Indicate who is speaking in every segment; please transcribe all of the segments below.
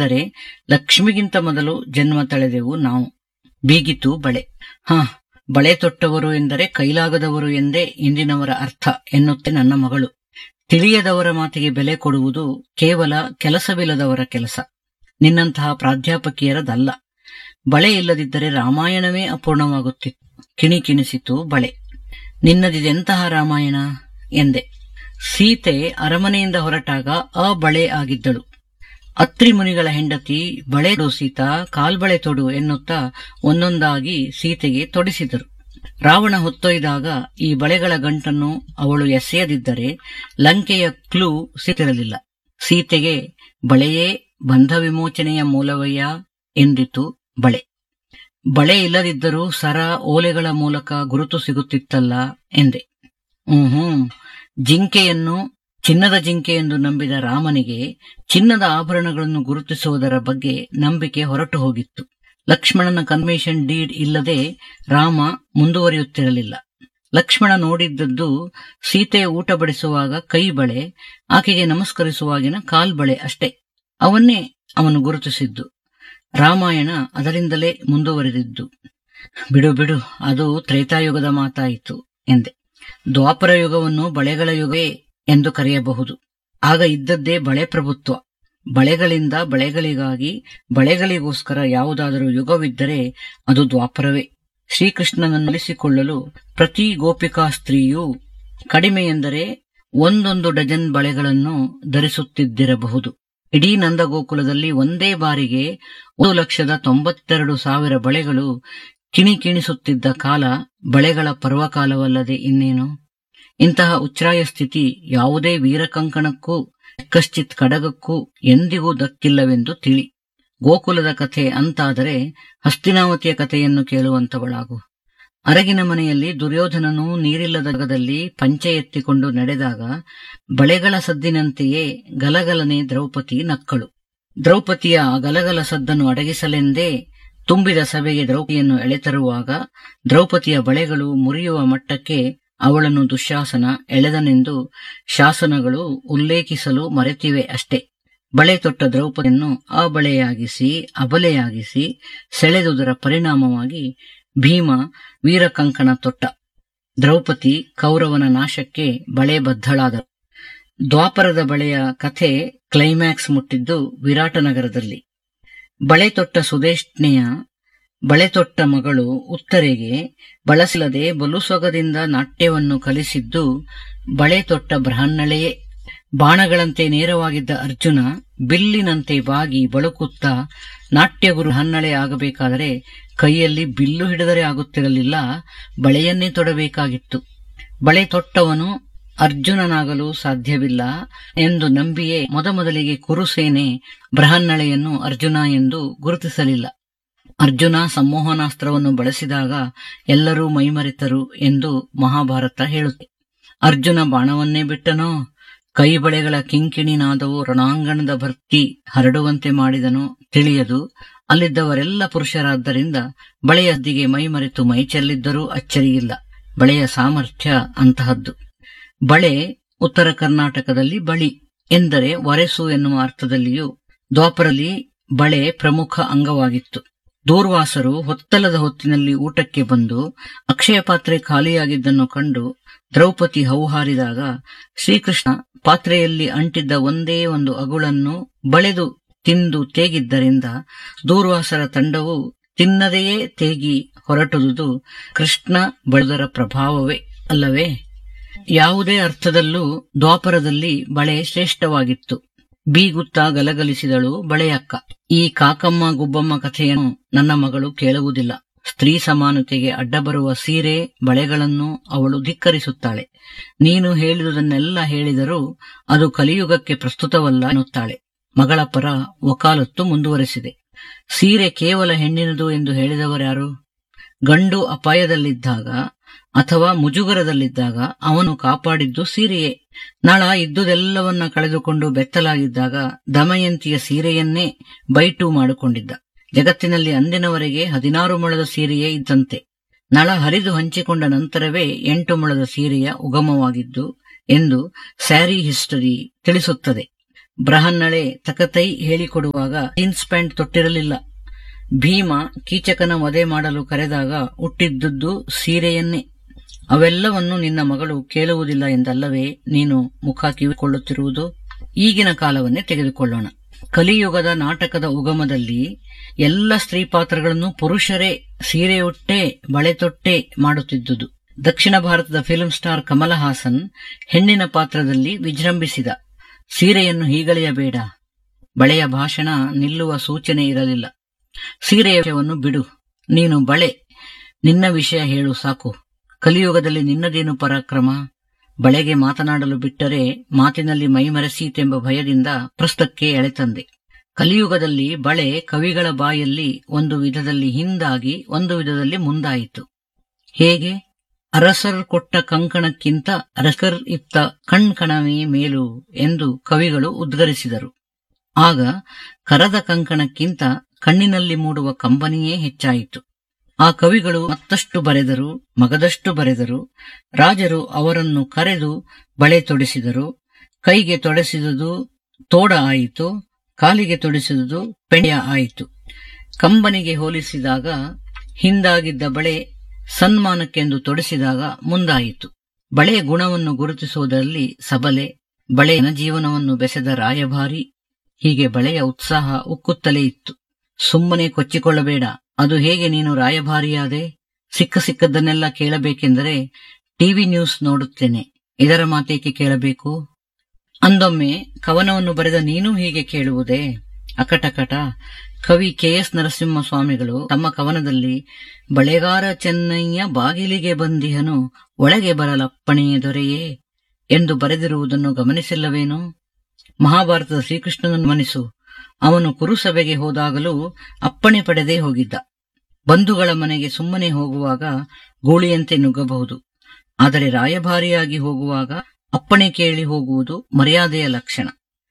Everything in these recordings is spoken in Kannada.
Speaker 1: ಎಂದರೆ ಲಕ್ಷ್ಮಿಗಿಂತ ಮೊದಲು ಜನ್ಮ ತಳೆದೆವು ನಾವು. ಬೀಗಿತು ಬಳೆ. ಬಳೆ ತೊಟ್ಟವರು ಎಂದರೆ ಕೈಲಾಗದವರು ಎಂದೇ ಇಂದಿನವರ ಅರ್ಥ ಎನ್ನುತ್ತೆ ನನ್ನ ಮಗಳು. ತಿಳಿಯದವರ ಮಾತಿಗೆ ಬೆಲೆ ಕೊಡುವುದು ಕೇವಲ ಕೆಲಸವಿಲ್ಲದವರ ಕೆಲಸ, ನಿನ್ನಂತಹ ಪ್ರಾಧ್ಯಾಪಕಿಯರದಲ್ಲ. ಬಳೆ ಇಲ್ಲದಿದ್ದರೆ ರಾಮಾಯಣವೇ ಅಪೂರ್ಣವಾಗುತ್ತಿತ್ತು. ಕಿಣಿಕಿಣಿಸಿತು ಬಳೆ. ನಿನ್ನದಿದೆಂತಹ ರಾಮಾಯಣ ಎಂದೆ. ಸೀತೆ ಅರಮನೆಯಿಂದ ಹೊರಟಾಗ ಬಳೆ ಆಗಿದ್ದಳು. ಅತ್ರಿ ಮುನಿಗಳ ಹೆಂಡತಿ ಬಳೆ ತೊಡು ಸೀತಾ, ಕಾಲ್ಬಳೆ ತೊಡು ಎನ್ನುತ್ತಾ ಒಂದೊಂದಾಗಿ ಸೀತೆಗೆ ತೊಡಿಸಿದರು. ರಾವಣ ಹೊತ್ತೊಯ್ದಾಗ ಈ ಬಳೆಗಳ ಗಂಟನ್ನು ಅವಳು ಎಸೆಯದಿದ್ದರೆ ಲಂಕೆಯ ಕ್ಲೂ ಸಿಕ್ಕಿರಲಿಲ್ಲ. ಸೀತೆಗೆ ಬಳೆಯೇ ಬಂಧ ವಿಮೋಚನೆಯ ಮೂಲವಯ್ಯ ಎಂದಿತು ಬಳೆ. ಬಳೆ ಇಲ್ಲದಿದ್ದರೂ ಸರ ಓಲೆಗಳ ಮೂಲಕ ಗುರುತು ಸಿಗುತ್ತಿತ್ತಲ್ಲ ಎಂದೆ. ಜಿಂಕೆಯನ್ನು ಚಿನ್ನದ ಜಿಂಕೆ ಎಂದು ನಂಬಿದ ರಾಮನಿಗೆ ಚಿನ್ನದ ಆಭರಣಗಳನ್ನು ಗುರುತಿಸುವುದರ ಬಗ್ಗೆ ನಂಬಿಕೆ ಹೊರಟು ಹೋಗಿತ್ತು. ಲಕ್ಷ್ಮಣನ ಕನ್ಫರ್ಮೇಷನ್ ಡೀಡ್ ಇಲ್ಲದೆ ರಾಮ ಮುಂದುವರಿಯುತ್ತಿರಲಿಲ್ಲ. ಲಕ್ಷ್ಮಣ ನೋಡಿದ್ದದ್ದು ಸೀತೆ ಊಟ ಬಡಿಸುವಾಗ ಕೈ ಬಳೆ, ಆಕೆಗೆ ನಮಸ್ಕರಿಸುವಾಗಿನ ಕಾಲ್ಬಳೆ ಅಷ್ಟೇ. ಅವನ್ನೇ ಅವನು ಗುರುತಿಸಿದ್ದು. ರಾಮಾಯಣ ಅದರಿಂದಲೇ ಮುಂದುವರೆದಿದ್ದು. ಬಿಡು, ಅದು ತ್ರೇತಾಯುಗದ ಮಾತಾಯಿತು ಎಂದೆ. ದ್ವಾಪರ ಯುಗವನ್ನು ಬಳೆಗಳ ಯುಗವೇ ಎಂದು ಕರೆಯಬಹುದು. ಆಗ ಇದ್ದದ್ದೇ ಬಳೆ ಪ್ರಭುತ್ವ. ಬಳೆಗಳಿಂದ ಬಳೆಗಳಿಗಾಗಿ, ಬಳೆಗಳಿಗೋಸ್ಕರ ಯಾವುದಾದರೂ ಯುಗವಿದ್ದರೆ ಅದು ದ್ವಾಪರವೇ. ಶ್ರೀಕೃಷ್ಣನನ್ನು ಒಲಿಸಿಕೊಳ್ಳಲು ಪ್ರತಿ ಗೋಪಿಕಾ ಸ್ತ್ರೀಯೂ ಕಡಿಮೆ ಎಂದರೆ 1 ಡಜನ್ ಬಳೆಗಳನ್ನು ಧರಿಸುತ್ತಿದ್ದಿರಬಹುದು. ಇಡೀ ನಂದಗೋಕುಲದಲ್ಲಿ ಒಂದೇ ಬಾರಿಗೆ 1,92,000 ಬಳೆಗಳು ಕಿಣಿಕಿಣಿಸುತ್ತಿದ್ದ ಕಾಲ ಬಳೆಗಳ ಪರ್ವಕಾಲವಲ್ಲದೆ ಇನ್ನೇನು. ಇಂತಹ ಉಚ್ಛ್ರಾಯ ಸ್ಥಿತಿ ಯಾವುದೇ ವೀರಕಂಕಣಕ್ಕೂ ಕಶ್ಚಿತ್ ಕಡಗಕ್ಕೂ ಎಂದಿಗೂ ದಕ್ಕಿಲ್ಲವೆಂದು ತಿಳಿ. ಗೋಕುಲದ ಕಥೆ ಅಂತಾದರೆ ಹಸ್ತಿನಾವತಿಯ ಕಥೆಯನ್ನು ಕೇಳುವಂತವಳಾಗು. ಅರಗಿನ ಮನೆಯಲ್ಲಿ ದುರ್ಯೋಧನನು ನೀರಿಲ್ಲದ ಜಾಗದಲ್ಲಿ ಪಂಚೆ ಎತ್ತಿಕೊಂಡು ನಡೆದಾಗ ಬಳೆಗಳ ಸದ್ದಿನಂತೆಯೇ ಗಲಗಲನೆ ದ್ರೌಪದಿ ನಕ್ಕಳು. ದ್ರೌಪದಿಯ ಗಲಗಲ ಸದ್ದನ್ನು ಅಡಗಿಸಲೆಂದೇ ತುಂಬಿದ ಸಭೆಗೆ ದ್ರೌಪದಿಯನ್ನು ಎಳೆತರುವಾಗ ದ್ರೌಪದಿಯ ಬಳೆಗಳು ಮುರಿಯುವ ಮಟ್ಟಕ್ಕೆ ಅವಳನ್ನು ದುಶ್ಯಾಸನ ಎಳೆದನೆಂದು ಶಾಸನಗಳು ಉಲ್ಲೇಖಿಸಲು ಮರೆತಿವೆ ಅಷ್ಟೇ. ಬಳೆ ತೊಟ್ಟ ದ್ರೌಪದಿಯನ್ನು ಅಬಳೆಯಾಗಿಸಿ ಅಬಲೆಯಾಗಿಸಿ ಸೆಳೆದುದರ ಪರಿಣಾಮವಾಗಿ ಭೀಮ ವೀರಕಂಕಣ ತೊಟ್ಟ. ದ್ರೌಪದಿ ಕೌರವನ ನಾಶಕ್ಕೆ ಬಳೆ ಬದ್ಧಳಾದರು. ದ್ವಾಪರದ ಬಳೆಯ ಕಥೆ ಕ್ಲೈಮ್ಯಾಕ್ಸ್ ಮುಟ್ಟಿದ್ದು ವಿರಾಟನಗರದಲ್ಲಿ. ಬಳೆ ತೊಟ್ಟ ಸುದೇಷ್ಣೆಯ ಬಳೆ ತೊಟ್ಟ ಮಗಳು ಉತ್ತರೆಗೆ ಬಳಸಿಲ್ಲದೆ ಬಲುಸೊಗದಿಂದ ನಾಟ್ಯವನ್ನು ಕಲಿಸಿದ್ದು ಬಳೆ ತೊಟ್ಟ ಬ್ರಹ್ಮಣಳೆಯೇ. ಬಾಣಗಳಂತೆ ನೇರವಾಗಿದ್ದ ಅರ್ಜುನ ಬಿಲ್ಲಿನಂತೆ ಬಾಗಿ ಬಳುಕುತ್ತಾ ನಾಟ್ಯಗುರು ಬ್ರಹ್ಮಣಳೆ ಆಗಬೇಕಾದರೆ ಕೈಯಲ್ಲಿ ಬಿಲ್ಲು ಹಿಡಿದರೆ ಆಗುತ್ತಿರಲಿಲ್ಲ, ಬಳೆಯನ್ನೇ ತೊಡಬೇಕಾಗಿತ್ತು. ಬಳೆ ತೊಟ್ಟವನು ಅರ್ಜುನನಾಗಲು ಸಾಧ್ಯವಿಲ್ಲ ಎಂದು ನಂಬಿಯೇ ಮೊದಮೊದಲಿಗೆ ಕುರುಸೇನೆ ಬ್ರಹ್ಮಣಳೆಯನ್ನು ಅರ್ಜುನ ಎಂದು ಗುರುತಿಸಲಿಲ್ಲ. ಅರ್ಜುನ ಸಂಮೋಹನಾಸ್ತ್ರವನ್ನು ಬಳಸಿದಾಗ ಎಲ್ಲರೂ ಮೈಮರೆತರು ಎಂದು ಮಹಾಭಾರತ ಹೇಳುತ್ತೆ. ಅರ್ಜುನ ಬಾಣವನ್ನೇ ಬಿಟ್ಟನೋ, ಕೈ ಬಳೆಗಳ ಕಿಂಕಿಣಿನಾದವು ರಣಾಂಗಣದ ಭರ್ತಿ ಹರಡುವಂತೆ ಮಾಡಿದನೋ ತಿಳಿಯದು. ಅಲ್ಲಿದ್ದವರೆಲ್ಲ ಪುರುಷರಾದ್ದರಿಂದ ಬಳೆಯ ಹದ್ದಿಗೆ ಮೈಮರೆತು ಮೈಚೆಲ್ಲಿದ್ದರೂ ಅಚ್ಚರಿಯಿಲ್ಲ. ಬಳೆಯ ಸಾಮರ್ಥ್ಯ ಅಂತಹದ್ದು. ಬಳೆ ಉತ್ತರ ಕರ್ನಾಟಕದಲ್ಲಿ ಬಳಿ ಎಂದರೆ ಒರೆಸು ಎನ್ನುವ ಅರ್ಥದಲ್ಲಿಯೂ ದ್ವಾಪರಲ್ಲಿ ಬಳೆ ಪ್ರಮುಖ ಅಂಗವಾಗಿತ್ತು. ದೂರ್ವಾಸರು ಹೊತ್ತಲದ ಹೊತ್ತಿನಲ್ಲಿ ಊಟಕ್ಕೆ ಬಂದು ಅಕ್ಷಯ ಪಾತ್ರೆ ಖಾಲಿಯಾಗಿದ್ದನ್ನು ಕಂಡು ದ್ರೌಪದಿ ಹೌಹಾರಿದಾಗ ಶ್ರೀಕೃಷ್ಣ ಪಾತ್ರೆಯಲ್ಲಿ ಅಂಟಿದ್ದ ಒಂದೇ ಒಂದು ಅಗುಳನ್ನು ಬಳೆದು ತಿಂದು ತೇಗಿದ್ದರಿಂದ ದೂರ್ವಾಸರ ತಂಡವು ತಿನ್ನದೆಯೇ ತೇಗಿ ಹೊರಟುದುದು ಕೃಷ್ಣ ಬಳುದರ ಪ್ರಭಾವವೇ ಅಲ್ಲವೇ? ಯಾವುದೇ ಅರ್ಥದಲ್ಲೂ ದ್ವಾಪರದಲ್ಲಿ ಬಳೆ ಶ್ರೇಷ್ಠವಾಗಿತ್ತು. ಬೀಗುತ್ತಾ ಗಲಗಲಿಸಿದಳು ಬಳೆಯಕ್ಕ. ಈ ಕಾಕಮ್ಮ ಗುಬ್ಬಮ್ಮ ಕಥೆಯನ್ನು ನನ್ನ ಮಗಳು ಕೇಳುವುದಿಲ್ಲ. ಸ್ತ್ರೀ ಸಮಾನತೆಗೆ ಅಡ್ಡ ಬರುವ ಸೀರೆ ಬಳೆಗಳನ್ನು ಅವಳು ಧಿಕ್ಕರಿಸುತ್ತಾಳೆ. ನೀನು ಹೇಳಿದುದನ್ನೆಲ್ಲ ಹೇಳಿದರೂ ಅದು ಕಲಿಯುಗಕ್ಕೆ ಪ್ರಸ್ತುತವಲ್ಲ ಎನ್ನುತ್ತಾಳೆ. ಮಗಳ ಪರ ವಕಾಲತ್ತು ಮುಂದುವರೆಸಿದೆ. ಸೀರೆ ಕೇವಲ ಹೆಣ್ಣಿನದು ಎಂದು ಹೇಳಿದವರ್ಯಾರು? ಗಂಡು ಅಪಾಯದಲ್ಲಿದ್ದಾಗ ಅಥವಾ ಮುಜುಗರದಲ್ಲಿದ್ದಾಗ ಅವನು ಕಾಪಾಡಿದ್ದು ಸೀರೆಯೇ. ನಳ ಇದ್ದುದೆಲ್ಲವನ್ನ ಕಳೆದುಕೊಂಡು ಬೆತ್ತಲಾಗಿದ್ದಾಗ ದಮಯಂತಿಯ ಸೀರೆಯನ್ನೇ ಬೈಟು ಮಾಡಿಕೊಂಡಿದ್ದ. ಜಗತ್ತಿನಲ್ಲಿ ಅಂದಿನವರೆಗೆ 16 ಮೊಳದ ಸೀರೆಯೇ ಇದ್ದಂತೆ. ನಳ ಹರಿದು ಹಂಚಿಕೊಂಡ ನಂತರವೇ 8 ಮೊಳದ ಸೀರೆಯ ಉಗಮವಾಗಿದ್ದು ಎಂದು ಸ್ಯಾರಿ ಹಿಸ್ಟರಿ ತಿಳಿಸುತ್ತದೆ. ಬೃಹನ್ನಳೆ ತಕತೈ ಹೇಳಿಕೊಡುವಾಗ ಜೀನ್ಸ್ ಪ್ಯಾಂಟ್ ತೊಟ್ಟಿರಲಿಲ್ಲ. ಭೀಮ ಕೀಚಕನ ವಧೆ ಮಾಡಲು ಕರೆದಾಗ ಹುಟ್ಟಿದ್ದುದು ಸೀರೆಯನ್ನೇ. ಅವೆಲ್ಲವನ್ನು ನಿನ್ನ ಮಗಳು ಕೇಳುವುದಿಲ್ಲ ಎಂದಲ್ಲವೇ ನೀನು ಮುಖ ಕಿವಿಕೊಳ್ಳುತ್ತಿರುವುದು? ಈಗಿನ ಕಾಲವನ್ನೇ ತೆಗೆದುಕೊಳ್ಳೋಣ. ಕಲಿಯುಗದ ನಾಟಕದ ಉಗಮದಲ್ಲಿ ಎಲ್ಲ ಸ್ತ್ರೀ ಪಾತ್ರಗಳನ್ನು ಪುರುಷರೇ ಸೀರೆಯುಟ್ಟೆ ಬಳೆ ತೊಟ್ಟೆ ಮಾಡುತ್ತಿದ್ದುದು. ದಕ್ಷಿಣ ಭಾರತದ ಫಿಲ್ಮ್ ಸ್ಟಾರ್ ಕಮಲ ಹಾಸನ್ ಹೆಣ್ಣಿನ ಪಾತ್ರದಲ್ಲಿ ವಿಜೃಂಭಿಸಿದ. ಸೀರೆಯನ್ನು ಹೀಗಳೆಯಬೇಡ, ಬಳೆಯ ಭಾಷಣ ನಿಲ್ಲುವ ಸೂಚನೆ ಇರಲಿಲ್ಲ. ಸೀರೆಯ ವಿಷಯವನ್ನು ಬಿಡು, ನೀನು ಬಳೆ, ನಿನ್ನ ವಿಷಯ ಹೇಳು ಸಾಕು. ಕಲಿಯುಗದಲ್ಲಿ ನಿನ್ನದೇನು ಪರಾಕ್ರಮ? ಬಳೆಗೆ ಮಾತನಾಡಲು ಬಿಟ್ಟರೆ ಮಾತಿನಲ್ಲಿ ಮೈಮರೆಸೀತೆಂಬ ಭಯದಿಂದ ಪ್ರಸ್ತಕ್ಕೆ ಎಳೆತಂದೆ. ಕಲಿಯುಗದಲ್ಲಿ ಬಳೆ ಕವಿಗಳ ಬಾಯಲ್ಲಿ ಒಂದು ವಿಧದಲ್ಲಿ ಹಿಂದಾಗಿ ಒಂದು ವಿಧದಲ್ಲಿ ಮುಂದಾಯಿತು. ಹೇಗೆ? ಅರಸರ್ ಕೊಟ್ಟ ಕಂಕಣಕ್ಕಿಂತ ಅರಸರ್ ಇತ್ತ ಕಣ್ಕಣವೇ ಮೇಲು ಎಂದು ಕವಿಗಳು ಉದ್ಗರಿಸಿದರು. ಆಗ ಕರದ ಕಂಕಣಕ್ಕಿಂತ ಕಣ್ಣಿನಲ್ಲಿ ಮೂಡುವ ಕಂಬನಿಯೇ ಹೆಚ್ಚಾಯಿತು. ಆ ಕವಿಗಳು ಮತ್ತಷ್ಟು ಬರೆದರು, ಮಗದಷ್ಟು ಬರೆದರು. ರಾಜರು ಅವರನ್ನು ಕರೆದು ಬಳೆ ತೊಡಿಸಿದರು. ಕೈಗೆ ತೊಡಿಸಿದುದು ತೋಡ ಆಯಿತು, ಕಾಲಿಗೆ ತೊಡಿಸಿದುದು ಪೆಂಡ್ಯ ಆಯಿತು. ಕಂಬನಿಗೆ ಹೋಲಿಸಿದಾಗ ಹಿಂದಾಗಿದ್ದ ಬಳೆ ಸನ್ಮಾನಕ್ಕೆಂದು ತೊಡಿಸಿದಾಗ ಮುಂದಾಯಿತು. ಬಳೆಯ ಗುಣವನ್ನು ಗುರುತಿಸುವುದರಲ್ಲಿ ಸಬಲೆ, ಬಳೆಯ ಜೀವನವನ್ನು ಬೆಸೆದ ರಾಯಭಾರಿ, ಹೀಗೆ ಬಳೆಯ ಉತ್ಸಾಹ ಉಕ್ಕುತ್ತಲೇ ಇತ್ತು. ಸುಮ್ಮನೆ ಕೊಚ್ಚಿಕೊಳ್ಳಬೇಡ, ಅದು ಹೇಗೆ ನೀನು ರಾಯಭಾರಿಯಾದೆ? ಸಿಕ್ಕದ್ದನ್ನೆಲ್ಲ ಕೇಳಬೇಕೆಂದರೆ ಟಿವಿ ನ್ಯೂಸ್ ನೋಡುತ್ತೇನೆ, ಇದರ ಮಾತೇಕೆ ಕೇಳಬೇಕು? ಅಂದೊಮ್ಮೆ ಕವನವನ್ನು ಬರೆದ ನೀನೂ ಹೀಗೆ ಕೇಳುವುದೇ? ಅಕಟಕಟ. ಕವಿ ಕೆ.ಎಸ್. ನರಸಿಂಹಸ್ವಾಮಿಗಳು ತಮ್ಮ ಕವನದಲ್ಲಿ ಬಳೆಗಾರ ಚೆನ್ನಯ್ಯ ಬಾಗಿಲಿಗೆ ಬಂದಿಹನು, ಒಳಗೆ ಬರಲಪ್ಪಣೆಯ ದೊರೆಯೇ ಎಂದು ಬರೆದಿರುವುದನ್ನು ಗಮನಿಸಿಲ್ಲವೇನು? ಮಹಾಭಾರತದ ಶ್ರೀಕೃಷ್ಣನನ್ನು ಗಮನಿಸು. ಅವನು ಕುರುಸಭೆಗೆ ಹೋದಾಗಲೂ ಅಪ್ಪಣೆ ಪಡೆದೇ ಹೋಗಿದ್ದ. ಬಂಧುಗಳ ಮನೆಗೆ ಸುಮ್ಮನೆ ಹೋಗುವಾಗ ಗೂಳಿಯಂತೆ ನುಗ್ಗಬಹುದು. ಆದರೆ ರಾಯಭಾರಿಯಾಗಿ ಹೋಗುವಾಗ ಅಪ್ಪಣೆ ಕೇಳಿ ಹೋಗುವುದು ಮರ್ಯಾದೆಯ ಲಕ್ಷಣ.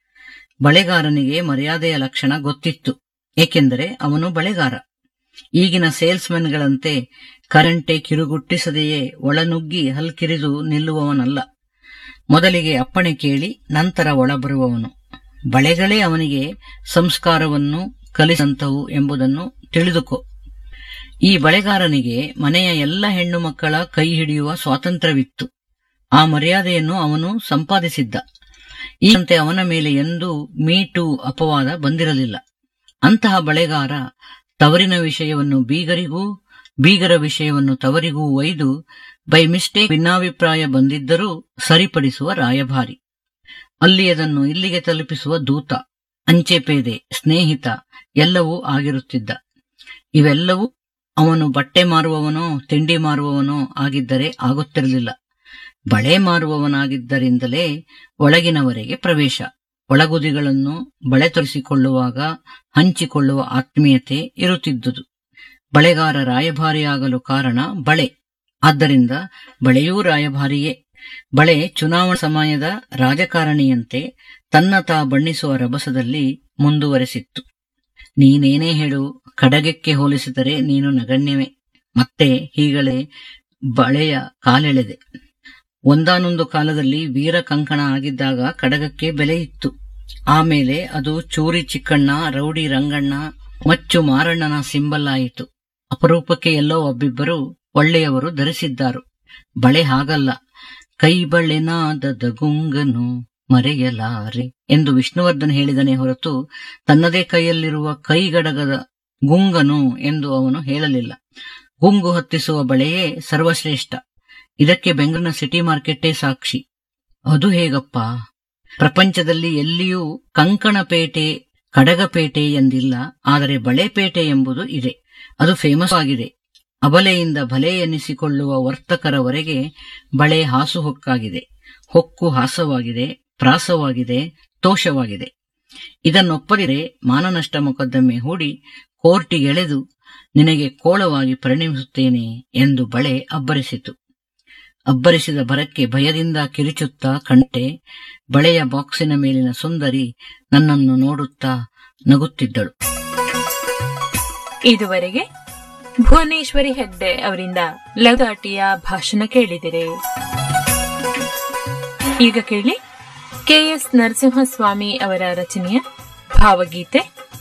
Speaker 1: ಬಳೆಗಾರನಿಗೆ ಮರ್ಯಾದೆಯ ಲಕ್ಷಣ ಗೊತ್ತಿತ್ತು, ಏಕೆಂದರೆ ಅವನು ಬಳೆಗಾರ. ಈಗಿನ ಸೇಲ್ಸ್ಮೆನ್ಗಳಂತೆ ಕರಂಟೆ ಕಿರುಗುಟ್ಟಿಸದೆಯೇ ಒಳನುಗ್ಗಿ ಹಲ್ಕಿರಿದು ನಿಲ್ಲುವವನಲ್ಲ. ಮೊದಲಿಗೆ ಅಪ್ಪಣೆ ಕೇಳಿ ನಂತರ ಒಳಬರುವವನು. ಬಳೆಗಳೇ ಅವನಿಗೆ ಸಂಸ್ಕಾರವನ್ನು ಕಲಿಸಂತವು ಎಂಬುದನ್ನು ತಿಳಿದುಕೋ. ಈ ಬಳೆಗಾರನಿಗೆ ಮನೆಯ ಎಲ್ಲ ಹೆಣ್ಣು ಮಕ್ಕಳ ಕೈ ಹಿಡಿಯುವ ಸ್ವಾತಂತ್ರ್ಯವಿತ್ತು. ಆ ಮರ್ಯಾದೆಯನ್ನು ಅವನು ಸಂಪಾದಿಸಿದ್ದ. ಈಗಂತೆ ಅವನ ಮೇಲೆ ಎಂದೂ ಮೀಟು ಅಪವಾದ ಬಂದಿರಲಿಲ್ಲ. ಅಂತಹ ಬಳೆಗಾರ ತವರಿನ ವಿಷಯವನ್ನು ಬೀಗರಿಗೂ, ಬೀಗರ ವಿಷಯವನ್ನು ತವರಿಗೂ ಒಯ್ದು ಬೈ ಮಿಸ್ಟೇಕ್ ಭಿನ್ನಾಭಿಪ್ರಾಯ ಬಂದಿದ್ದರೂ ಸರಿಪಡಿಸುವ ರಾಯಭಾರಿ. ಅಲ್ಲಿ ಅದನ್ನು ಇಲ್ಲಿಗೆ ತಲುಪಿಸುವ ದೂತ, ಅಂಚೆಪೇದೆ, ಸ್ನೇಹಿತ ಎಲ್ಲವೂ ಆಗಿರುತ್ತಿದ್ದ. ಇವೆಲ್ಲವೂ ಅವನು ಬಟ್ಟೆ ಮಾರುವವನೋ ತಿಂಡಿ ಮಾರುವವನೋ ಆಗಿದ್ದರೆ ಆಗುತ್ತಿರಲಿಲ್ಲ. ಬಳೆ ಮಾರುವವನಾಗಿದ್ದರಿಂದಲೇ ಒಳಗಿನವರೆಗೆ ಪ್ರವೇಶ. ಒಳಗುದಿಗಳನ್ನು ಬಳೆ ತೊಡಿಸಿಕೊಳ್ಳುವಾಗ ಹಂಚಿಕೊಳ್ಳುವ ಆತ್ಮೀಯತೆ ಇರುತ್ತಿದ್ದುದು. ಬಳೆಗಾರ ರಾಯಭಾರಿಯಾಗಲು ಕಾರಣ ಬಳೆ. ಆದ್ದರಿಂದ ಬಳೆಯೂ ರಾಯಭಾರಿಯೇ. ಬಳೆ ಚುನಾವಣಾ ಸಮಯದ ರಾಜಕಾರಣಿಯಂತೆ ತನ್ನ ತಾ ಬಣ್ಣಿಸುವ ರಭಸದಲ್ಲಿ ಮುಂದುವರೆಸಿತ್ತು. ನೀನೇನೇ ಹೇಳು, ಕಡಗಕ್ಕೆ ಹೋಲಿಸಿದರೆ ನೀನು ನಗಣ್ಯವೇ. ಮತ್ತೆ ಹೀಗಳೇ ಬಳೆಯ ಕಾಲೆಳೆದೆ. ಒಂದಾನೊಂದು ಕಾಲದಲ್ಲಿ ವೀರ ಕಂಕಣ ಆಗಿದ್ದಾಗ ಕಡಗಕ್ಕೆ ಬೆಲೆ ಇತ್ತು. ಆಮೇಲೆ ಅದು ಚೂರಿ ಚಿಕ್ಕಣ್ಣ, ರೌಡಿ ರಂಗಣ್ಣ, ಮಚ್ಚು ಮಾರಣ್ಣನ ಸಿಂಬಲ್ ಆಯಿತು. ಅಪರೂಪಕ್ಕೆ ಎಲ್ಲೋ ಒಬ್ಬಿಬ್ಬರು ಒಳ್ಳೆಯವರು ಧರಿಸಿದ್ದಾರು. ಬಳೆ ಹಾಗಲ್ಲ. ಕೈ ಬಳೆನಾದದ ಗುಂಗನು ಮರೆಯಲಾರೆ ಎಂದು ವಿಷ್ಣುವರ್ಧನ್ ಹೇಳಿದನೇ ಹೊರತು ತನ್ನದೇ ಕೈಯಲ್ಲಿರುವ ಕೈಗಡಗದ ಗುಂಗನು ಎಂದು ಅವನು ಹೇಳಲಿಲ್ಲ. ಗುಂಗು ಹತ್ತಿಸುವ ಬಳೆಯೇ ಸರ್ವಶ್ರೇಷ್ಠ. ಇದಕ್ಕೆ ಬೆಂಗಳೂರಿನ ಸಿಟಿ ಮಾರ್ಕೆಟೇ ಸಾಕ್ಷಿ. ಅದು ಹೇಗಪ್ಪ? ಪ್ರಪಂಚದಲ್ಲಿ ಎಲ್ಲಿಯೂ ಕಂಕಣಪೇಟೆ, ಕಡಗಪೇಟೆ ಎಂದಿಲ್ಲ. ಆದರೆ ಬಳೆಪೇಟೆ ಎಂಬುದು ಇದೆ. ಅದು ಫೇಮಸ್ ಆಗಿದೆ. ಅಬಲೆಯಿಂದ ಭಲೆ ಎನ್ನಿಸಿಕೊಳ್ಳುವ ವರ್ತಕರವರೆಗೆ ಬಳೆ ಹಾಸುಹೊಕ್ಕಾಗಿದೆ. ಹೊಕ್ಕು ಹಾಸವಾಗಿದೆ, ಪ್ರಾಸವಾಗಿದೆ, ತೋಷವಾಗಿದೆ. ಇದನ್ನೊಪ್ಪದಿರೆ ಮಾನನಷ್ಟ ಮೊಕದ್ದಮೆ ಹೂಡಿ ಕೋರ್ಟಿಗೆಳೆದು ನಿನಗೆ ಕೋಳವಾಗಿ ಪರಿಣಮಿಸುತ್ತೇನೆ ಎಂದು ಬಳೆ ಅಬ್ಬರಿಸಿತು. ಅಬ್ಬರಿಸಿದ ಭರಕ್ಕೆ ಭಯದಿಂದ ಕಿರಿಚುತ್ತಾ ಕಂಡೆ. ಬಳೆಯ ಬಾಕ್ಸಿನ ಮೇಲಿನ ಸುಂದರಿ ನನ್ನನ್ನು ನೋಡುತ್ತಾ ನಗುತ್ತಿದ್ದಳು.
Speaker 2: ಇದುವರೆಗೆ ಭುವನೇಶ್ವರಿ ಹೆಗ್ಡೆ ಅವರಿಂದ ಲಘುದಾಟಿಯ ಭಾಷಣ ಕೇಳಿದಿರಿ. ಈಗ ಕೇಳಿ ಕೆ.ಎಸ್. ನರಸಿಂಹಸ್ವಾಮಿ ಅವರ ರಚನೆಯ ಭಾವಗೀತೆ